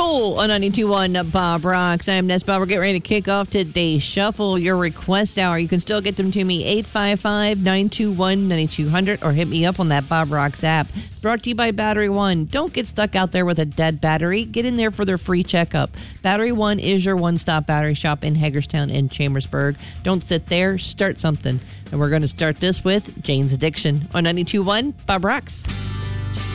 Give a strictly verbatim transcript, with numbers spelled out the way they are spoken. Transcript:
Toll on ninety-two point one Bob Rocks. I'm Ness Bob. We're getting ready to kick off today's shuffle. Your request hour. You can still get them to me, eight five five, nine two one, nine two zero zero, or hit me up on that Bob Rocks app. Brought to you by Battery One. Don't get stuck out there with a dead battery. Get in there for their free checkup. Battery One is your one-stop battery shop in Hagerstown and Chambersburg. Don't sit there. Start something. And we're going to start this with Jane's Addiction on ninety-two point one Bob Rocks.